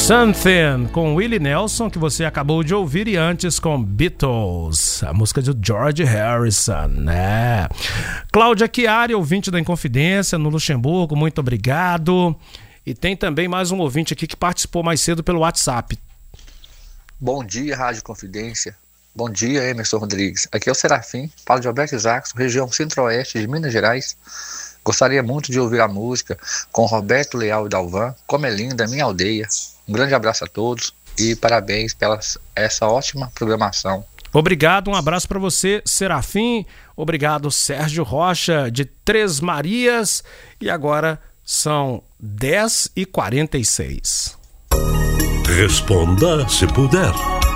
Something com Willie Nelson, que você acabou de ouvir, e antes com Beatles, a música de George Harrison, né? Cláudia Chiari, ouvinte da Inconfidência no Luxemburgo, muito obrigado. E tem também mais um ouvinte aqui que participou mais cedo pelo WhatsApp. Bom dia, Rádio Confidência. Bom dia, Emerson Rodrigues. Aqui é o Serafim, falo de Alberto Jackson, região centro-oeste de Minas Gerais. Gostaria muito de ouvir a música com Roberto Leal e Dalvan, Como é Linda, Minha Aldeia. Um grande abraço a todos e parabéns pela essa ótima programação. Obrigado, um abraço para você, Serafim. Obrigado, Sérgio Rocha, de Três Marias. E agora são 10h46. Responda se puder.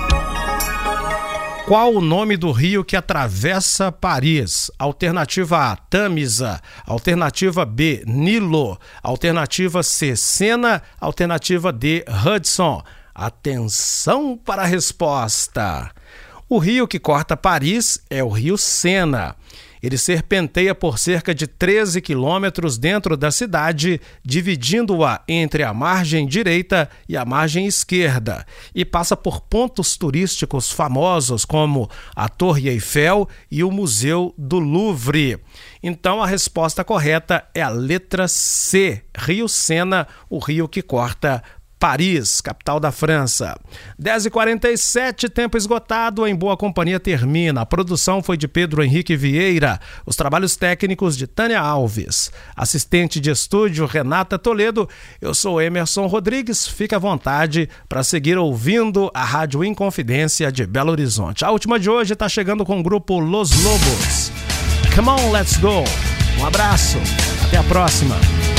Qual o nome do rio que atravessa Paris? Alternativa A, Tamisa. Alternativa B, Nilo. Alternativa C, Sena. Alternativa D, Hudson. Atenção para a resposta. O rio que corta Paris é o rio Sena. Ele serpenteia por cerca de 13 quilômetros dentro da cidade, dividindo-a entre a margem direita e a margem esquerda, e passa por pontos turísticos famosos como a Torre Eiffel e o Museu do Louvre. Então a resposta correta é a letra C, Rio Sena, o rio que corta Paris, capital da França. 10h47, tempo esgotado, Em Boa Companhia termina. A produção foi de Pedro Henrique Vieira, os trabalhos técnicos de Tânia Alves, assistente de estúdio Renata Toledo. Eu sou Emerson Rodrigues, fique à vontade para seguir ouvindo a Rádio Inconfidência de Belo Horizonte. A última de hoje está chegando com o grupo Los Lobos. Come on, let's go. Um abraço, até a próxima.